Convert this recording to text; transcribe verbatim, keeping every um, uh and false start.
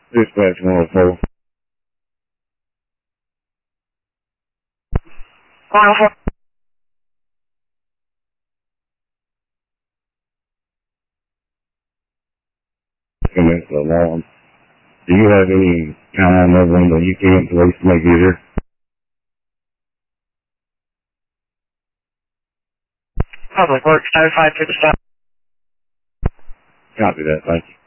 Dispatch one oh four. one oh four. Commence the alarm. Do you have any time of when the U K M police may be here? Public Works notified to the stop. Copy that, thank you.